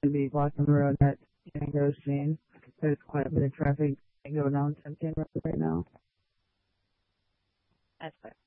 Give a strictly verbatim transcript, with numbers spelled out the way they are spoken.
to be blocking the road at Django Scene. There's quite a bit of traffic that go down September right now. That's fair.